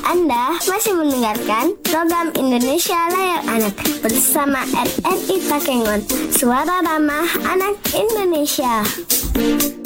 Anda masih mendengarkan program Indonesia Layak Anak bersama RRI Takengon, suara ramah anak Indonesia.